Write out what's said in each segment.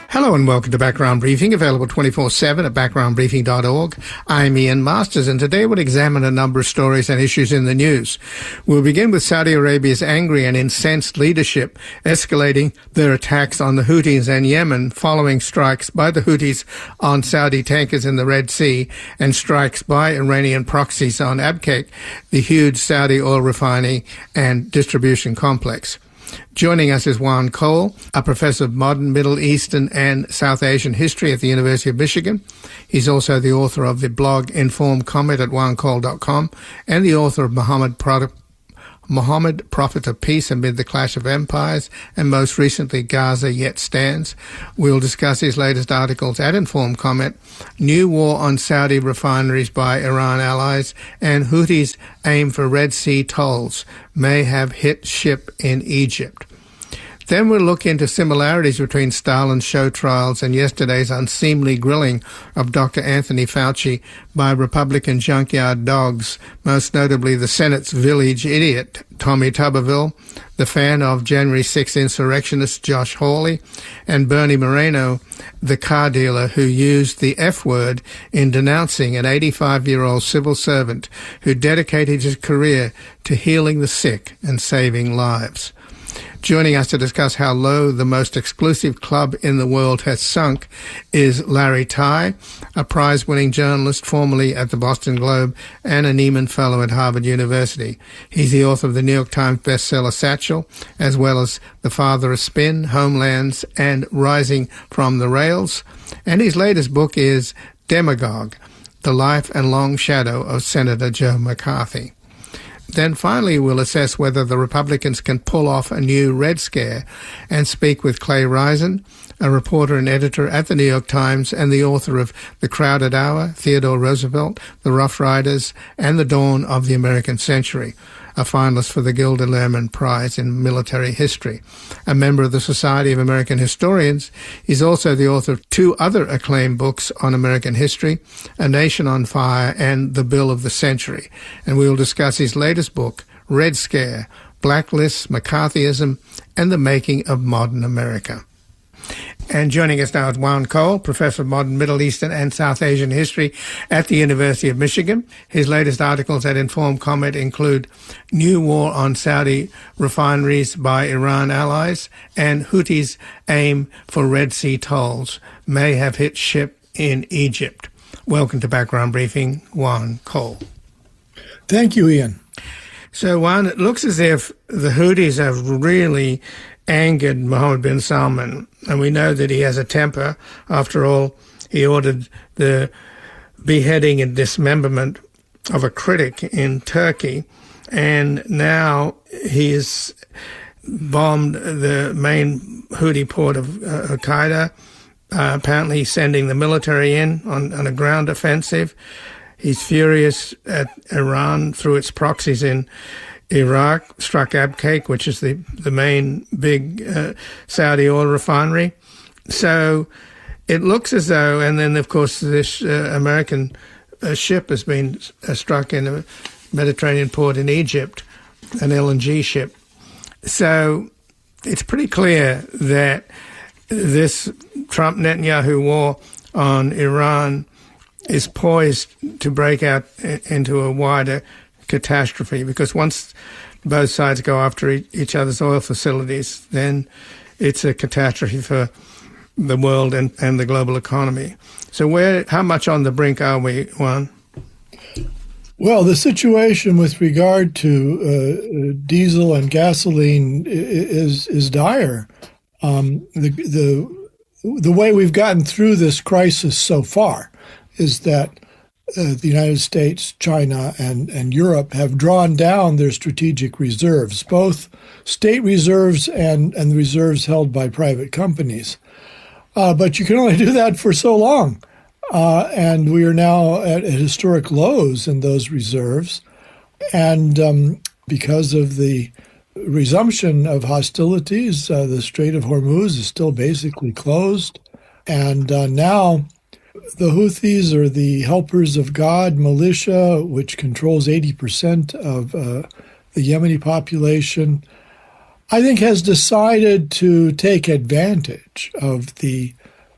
Hello and welcome to Background Briefing, available 24/7 at backgroundbriefing.org. I'm Ian Masters, and today we'll examine a number of stories and issues in the news. We'll begin with Saudi Arabia's angry and incensed leadership escalating their attacks on the Houthis and Yemen following strikes by the Houthis on Saudi tankers in the Red Sea and strikes by Iranian proxies on Abqaiq, the huge Saudi oil refining and distribution complex. Joining us is Juan Cole, a professor of modern Middle Eastern and South Asian history at the University of Michigan. He's also the author of the blog Informed Comment at juancole.com and the author of Muhammad, Prophet of Peace Amid the Clash of Empires, and most recently Gaza Yet Stands. We'll discuss his latest articles at Informed Comment, New War on Saudi Refineries by Iran Allies, and Houthis Aim for Red Sea Tolls, May Have Hit Ship in Egypt. Then we'll look into similarities between Stalin's show trials and yesterday's unseemly grilling of Dr. Anthony Fauci by Republican junkyard dogs, most notably the Senate's village idiot, Tommy Tuberville, the fan of January 6 insurrectionist Josh Hawley, and Bernie Moreno, the car dealer who used the F word in denouncing an 85-year-old civil servant who dedicated his career to healing the sick and saving lives. Joining us to discuss how low the most exclusive club in the world has sunk is Larry Tai, a prize-winning journalist formerly at the Boston Globe and a Nieman Fellow at Harvard University. He's the author of the New York Times bestseller Satchel, as well as The Father of Spin, Homelands, and Rising from the Rails. And his latest book is Demagogue, The Life and Long Shadow of Senator Joe McCarthy. Then finally, we'll assess whether the Republicans can pull off a new Red Scare and speak with Clay Risen, a reporter and editor at the New York Times and the author of The Crowded Hour, Theodore Roosevelt, The Rough Riders, and The Dawn of the American Century, a finalist for the Gilder Lehrman Prize in Military History. A member of the Society of American Historians, he's also the author of two other acclaimed books on American history, A Nation on Fire and The Bill of the Century. And we will discuss his latest book, Red Scare, Blacklists, McCarthyism, and the Making of Modern America. And joining us now is Juan Cole, professor of modern Middle Eastern and South Asian history at the University of Michigan. His latest articles at Informed Comment include New War on Saudi Refineries by Iran Allies and Houthis Aim for Red Sea Tolls, May Have Hit Ship in Egypt. Welcome to Background Briefing, Juan Cole. Thank you, Ian. So, Juan, it looks as if the Houthis have really angered Mohammed bin Salman, and we know that he has a temper. After all, he ordered the beheading and dismemberment of a critic in Turkey, and now he has bombed the main Houthi port of Al-Qaeda, apparently sending the military in on a ground offensive. He's furious at Iran through its proxies in Iraq, struck Abqaiq, which is the main big Saudi oil refinery. So it looks as though, and then of course this American ship has been struck in a Mediterranean port in Egypt, an LNG ship. So it's pretty clear that this Trump-Netanyahu war on Iran is poised to break out into a wider catastrophe, because once both sides go after each other's oil facilities, then it's a catastrophe for the world and the global economy. So how much on the brink are we, Juan? Well, the situation with regard to diesel and gasoline is dire. The way we've gotten through this crisis so far is that the United States, China, and Europe have drawn down their strategic reserves, both state reserves and the reserves held by private companies. But you can only do that for so long. And we are now at historic lows in those reserves. And because of the resumption of hostilities, the Strait of Hormuz is still basically closed. And now the Houthis are the helpers of God militia, which controls 80% of the Yemeni population, I think has decided to take advantage of the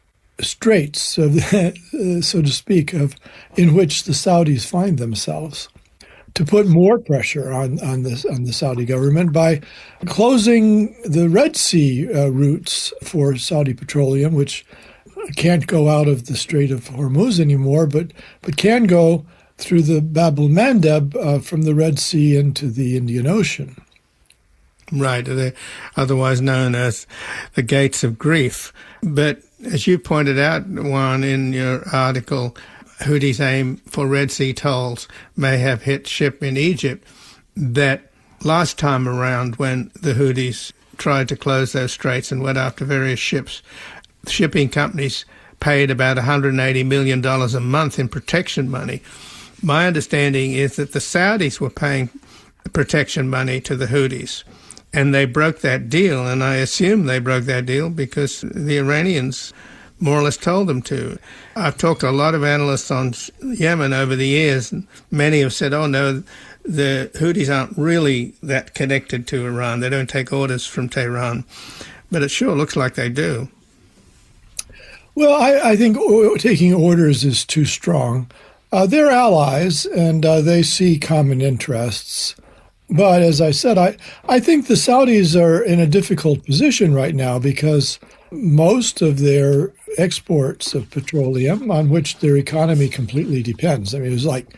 straits, of so to speak, in which the Saudis find themselves, to put more pressure on the Saudi government by closing the Red Sea routes for Saudi petroleum, which can't go out of the Strait of Hormuz anymore, but can go through the Bab el-Mandeb from the Red Sea into the Indian Ocean. Right, they're otherwise known as the Gates of Grief. But as you pointed out, Warren, in your article, Houthis' aim for Red Sea tolls may have hit ship in Egypt. That last time around when the Houthis tried to close those straits and went after various ships, shipping companies paid about $180 million a month in protection money. My understanding is that the Saudis were paying protection money to the Houthis, and they broke that deal, and I assume they broke that deal because the Iranians more or less told them to. I've talked to a lot of analysts on Yemen over the years, and many have said, oh no, the Houthis aren't really that connected to Iran. They don't take orders from Tehran. But it sure looks like they do. Well, I think taking orders is too strong. They're allies, and they see common interests. But as I said, I think the Saudis are in a difficult position right now because most of their exports of petroleum, on which their economy completely depends. I mean, it was like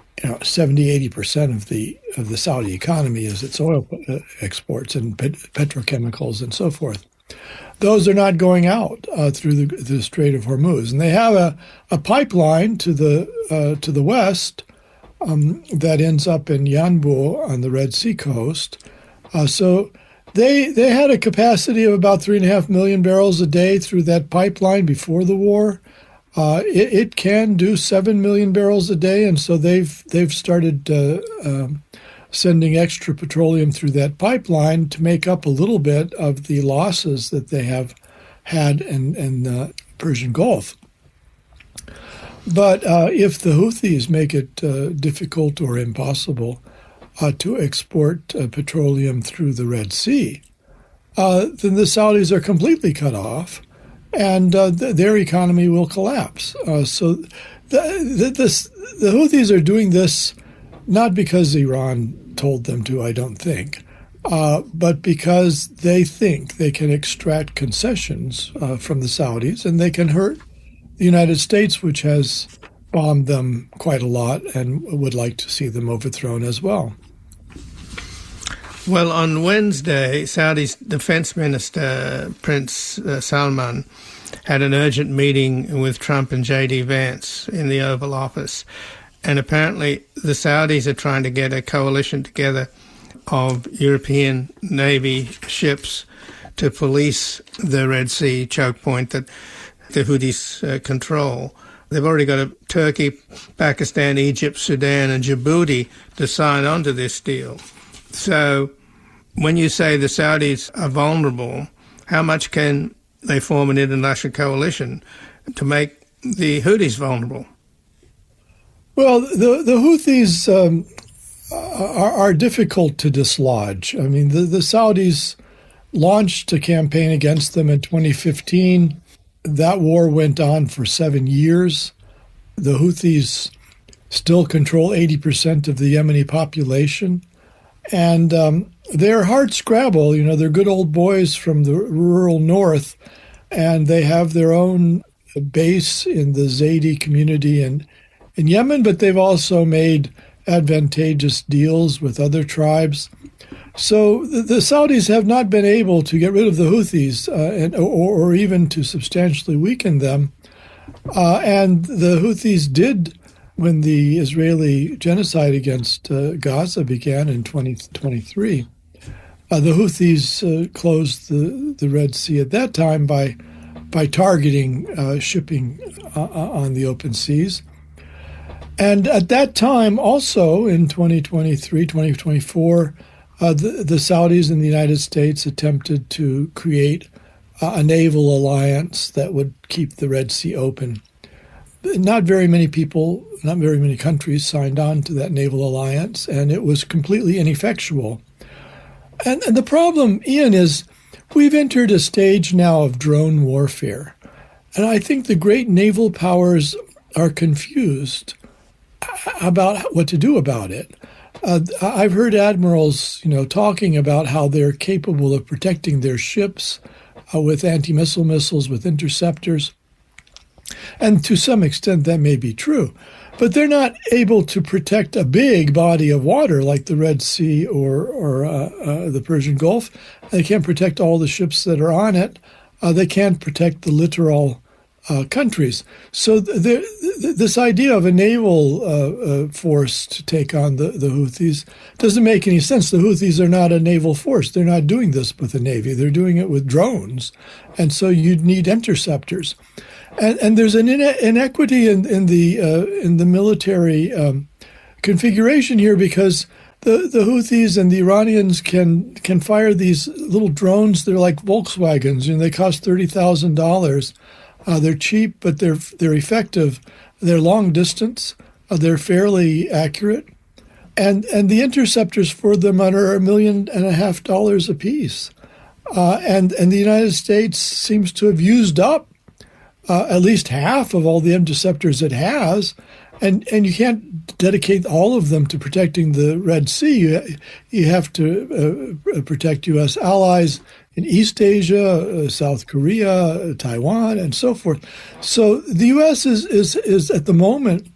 70-80% of the Saudi economy is its oil exports and petrochemicals and so forth. Those are not going out through the Strait of Hormuz, and they have a pipeline to the west that ends up in Yanbu on the Red Sea coast. So they had a capacity of about 3.5 million barrels a day through that pipeline before the war. It can do 7 million barrels a day, and so they've started sending extra petroleum through that pipeline to make up a little bit of the losses that they have had in the Persian Gulf. But if the Houthis make it difficult or impossible to export petroleum through the Red Sea, then the Saudis are completely cut off, and their economy will collapse. So the Houthis are doing this not because Iran told them to, I don't think, but because they think they can extract concessions from the Saudis, and they can hurt the United States, which has bombed them quite a lot and would like to see them overthrown as well. Well, on Wednesday, Saudi's defense minister, Prince Salman, had an urgent meeting with Trump and J.D. Vance in the Oval Office. And apparently the Saudis are trying to get a coalition together of European Navy ships to police the Red Sea choke point that the Houthis control. They've already got Turkey, Pakistan, Egypt, Sudan, and Djibouti to sign on to this deal. So when you say the Saudis are vulnerable, how much can they form an international coalition to make the Houthis vulnerable? Well, the Houthis are difficult to dislodge. I mean, the Saudis launched a campaign against them in 2015. That war went on for 7 years. The Houthis still control 80% of the Yemeni population. And they're hard scrabble. You know, they're good old boys from the rural north, and they have their own base in the Zaidi community in Yemen, but they've also made advantageous deals with other tribes. So the Saudis have not been able to get rid of the Houthis or even to substantially weaken them. And the Houthis did, when the Israeli genocide against Gaza began in 2023, the Houthis closed the Red Sea at that time by targeting shipping on the open seas. And at that time, also in 2023, 2024, the Saudis and the United States attempted to create a naval alliance that would keep the Red Sea open. Not very many people, not very many countries signed on to that naval alliance, and it was completely ineffectual. And the problem, Ian, is we've entered a stage now of drone warfare. And I think the great naval powers are confused about what to do about it. I've heard admirals, talking about how they're capable of protecting their ships with anti-missile missiles, with interceptors. And to some extent, that may be true. But they're not able to protect a big body of water like the Red Sea or the Persian Gulf. They can't protect all the ships that are on it. They can't protect the littoral countries. So this idea of a naval force to take on the Houthis doesn't make any sense. The Houthis are not a naval force. They're not doing this with the Navy. They're doing it with drones. And so you'd need interceptors. And there's an inequity in the military configuration here, because the Houthis and the Iranians can fire these little drones. They're like Volkswagens, they cost $30,000. They're cheap, but they're effective. They're long distance. They're fairly accurate, and the interceptors for them are $1.5 million a piece. And the United States seems to have used up at least half of all the interceptors it has, and you can't dedicate all of them to protecting the Red Sea. You have to protect U.S. allies in East Asia, South Korea, Taiwan, and so forth. So the U.S. is at the moment,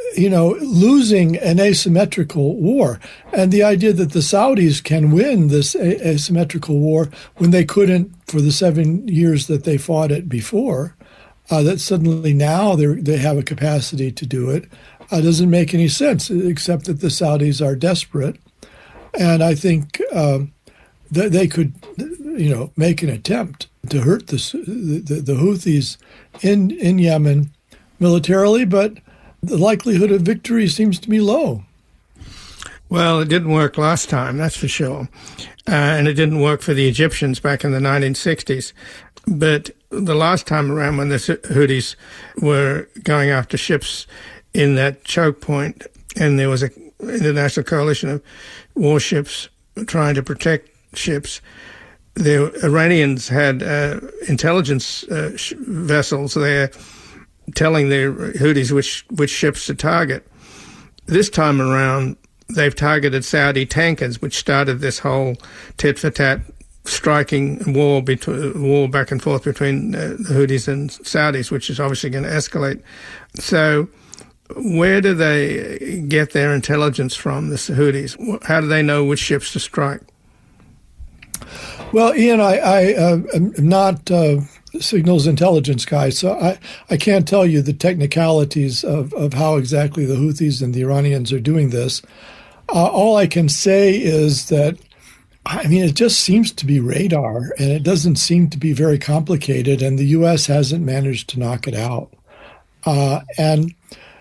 losing an asymmetrical war. And the idea that the Saudis can win this asymmetrical war when they couldn't for the 7 years that they fought it before, that suddenly now they have a capacity to do it, doesn't make any sense, except that the Saudis are desperate. And I think that they could, make an attempt to hurt the Houthis in Yemen militarily, but the likelihood of victory seems to be low. Well, it didn't work last time, that's for sure. And it didn't work for the Egyptians back in the 1960s. But the last time around, when the Houthis were going after ships in that choke point, and there was an international coalition of warships trying to protect ships, the Iranians had intelligence vessels there telling the Houthis which ships to target. This time around, they've targeted Saudi tankers, which started this whole tit-for-tat striking war back and forth between the Houthis and Saudis, which is obviously going to escalate. So where do they get their intelligence from, the Houthis? How do they know which ships to strike? Well, Ian, I am not signals intelligence guy, so I can't tell you the technicalities of how exactly the Houthis and the Iranians are doing this. All I can say is that, it just seems to be radar, and it doesn't seem to be very complicated, and the U.S. hasn't managed to knock it out. The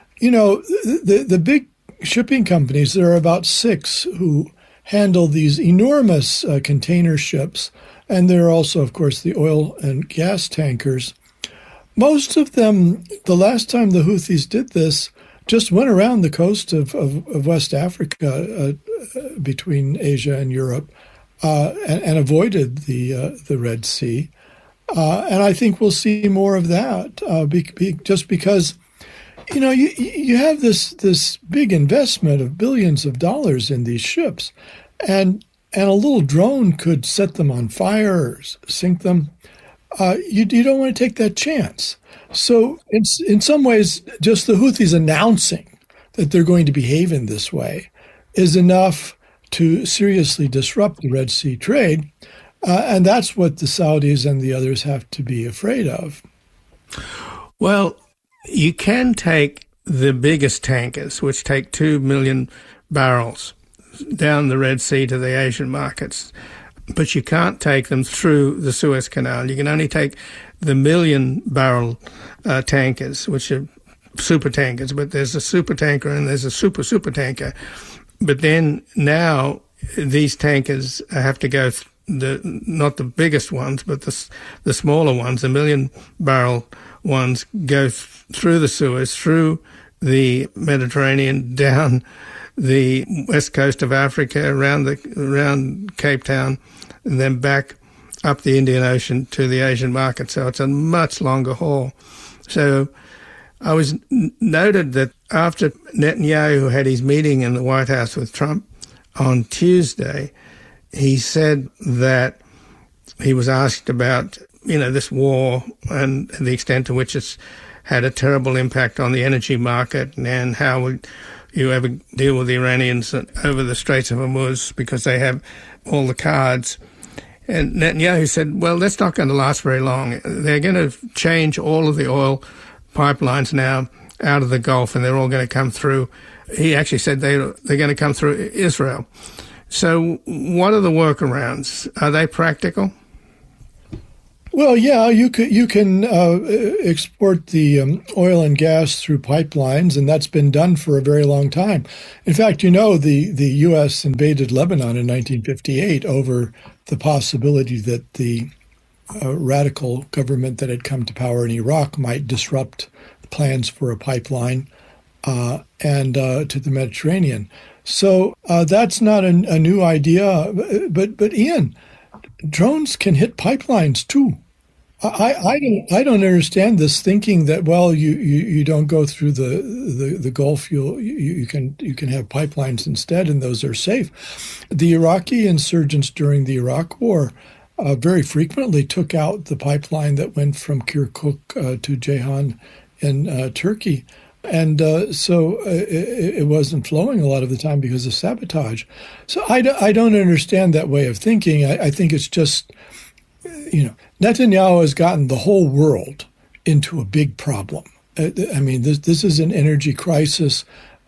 big shipping companies, there are about 6 who handle these enormous container ships, and there are also, of course, the oil and gas tankers. Most of them, the last time the Houthis did this, just went around the coast of West Africa between Asia and Europe and avoided the Red Sea. And I think we'll see more of that just because, you have this big investment of billions of dollars in these ships, and a little drone could set them on fire or sink them. You don't want to take that chance. So in some ways, just the Houthis announcing that they're going to behave in this way is enough to seriously disrupt the Red Sea trade. And that's what the Saudis and the others have to be afraid of. Well, you can take the biggest tankers, which take 2 million barrels, down the Red Sea to the Asian markets, but you can't take them through the Suez Canal. You can only take the 1 million barrel tankers, which are super tankers, but there's a super tanker and there's a super tanker. But then now these tankers have to go not the biggest ones, but the smaller ones, the 1 million barrel ones, go through the Suez, through the Mediterranean, down the west coast of Africa, around Cape Town, and then back up the Indian Ocean to the Asian market. So it's a much longer haul. So I was noted that after Netanyahu had his meeting in the White House with Trump on Tuesday, he said that he was asked about, this war and the extent to which it's had a terrible impact on the energy market, and how would you ever deal with the Iranians over the Straits of Hormuz because they have all the cards. And Netanyahu said, well, that's not going to last very long. They're going to change all of the oil pipelines now out of the Gulf, and they're all going to come through. He actually said they're going to come through Israel. So what are the workarounds? Are they practical? Well, yeah, you can export the oil and gas through pipelines, and that's been done for a very long time. In fact, the U.S. invaded Lebanon in 1958 over the possibility that the radical government that had come to power in Iraq might disrupt the plans for a pipeline and to the Mediterranean. So that's not a new idea. But Ian, drones can hit pipelines too. I don't understand this thinking that, well, you don't go through the Gulf, you can have pipelines instead, and those are safe. The Iraqi insurgents during the Iraq War very frequently took out the pipeline that went from Kirkuk to Ceyhan in Turkey. And so it wasn't flowing a lot of the time because of sabotage. So I don't understand that way of thinking. I think it's just, Netanyahu has gotten the whole world into a big problem. This is an energy crisis.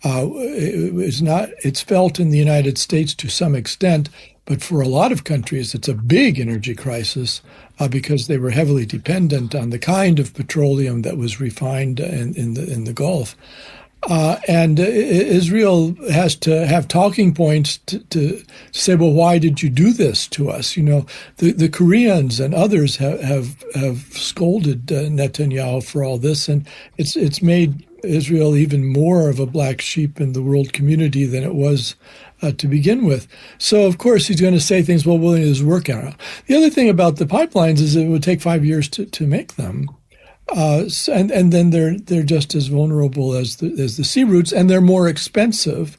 It's felt in the United States to some extent, but for a lot of countries, it's a big energy crisis because they were heavily dependent on the kind of petroleum that was refined in the Gulf. And Israel has to have talking points to say, well, why did you do this to us? The Koreans and others have scolded Netanyahu for all this, and it's made Israel even more of a black sheep in the world community than it was to begin with. So, of course, he's going to say things, well, willing to work out. The other thing about the pipelines is it would take 5 years to make them. And then they're just as vulnerable as the sea routes, and they're more expensive.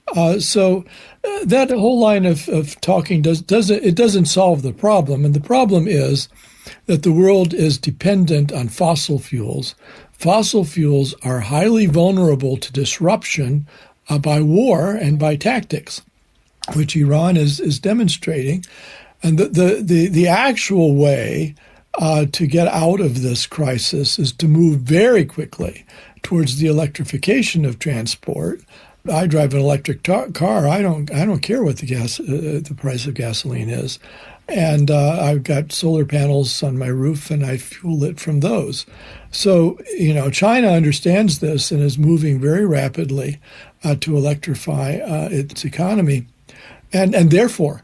So that whole line of talking doesn't solve the problem. And the problem is that the world is dependent on fossil fuels. Fossil fuels are highly vulnerable to disruption by war and by tactics, which Iran is demonstrating. And the actual way to get out of this crisis is to move very quickly towards the electrification of transport. I drive an electric car. I don't care what the price of gasoline is, and I've got solar panels on my roof, and I fuel it from those. So China understands this and is moving very rapidly to electrify its economy, and therefore,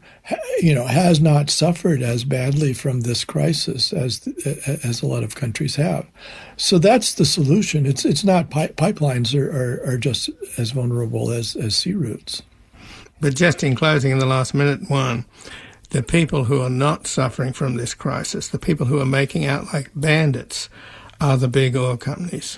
has not suffered as badly from this crisis as a lot of countries have. So that's the solution. It's not pipelines are just as vulnerable as sea routes. But just in closing, in the last minute, Juan, the people who are not suffering from this crisis, the people who are making out like bandits, are the big oil companies.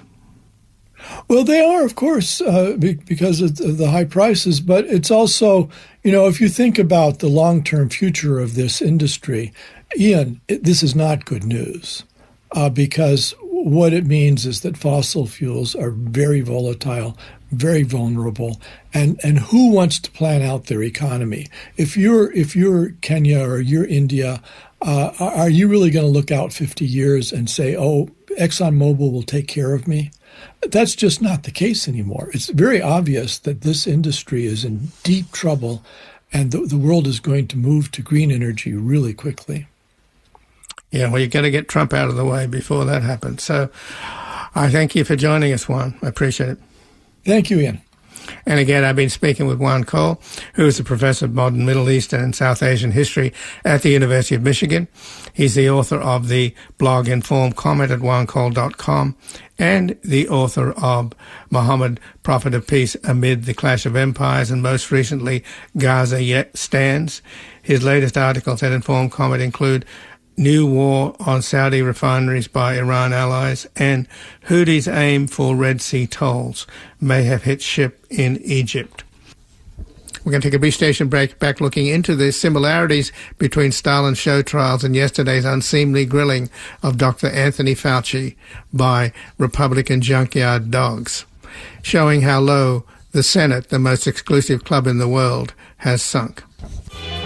Well, they are, of course, because of the high prices, but it's also, if you think about the long-term future of this industry, Ian, this is not good news because what it means is that fossil fuels are very volatile, very vulnerable, and who wants to plan out their economy? If you're Kenya or you're India, are you really going to look out 50 years and say, oh, ExxonMobil will take care of me? That's just not the case anymore. It's very obvious that this industry is in deep trouble, and the world is going to move to green energy really quickly. Yeah, well, you've got to get Trump out of the way before that happens. So I thank you for joining us, Juan. I appreciate it. Thank you, Ian. And again, I've been speaking with Juan Cole, who is a professor of modern Middle Eastern and South Asian history at the University of Michigan. He's the author of the blog Informed Comment at juancole.com and the author of Muhammad, Prophet of Peace Amid the Clash of Empires, and most recently, Gaza Yet Stands. His latest articles at Informed Comment include new war on Saudi refineries by Iran allies, and Houthis aim for Red Sea tolls, may have hit ship in Egypt. We're going to take a brief station break, back looking into the similarities between Stalin's show trials and yesterday's unseemly grilling of Dr. Anthony Fauci by Republican junkyard dogs, showing how low the Senate, the most exclusive club in the world, has sunk.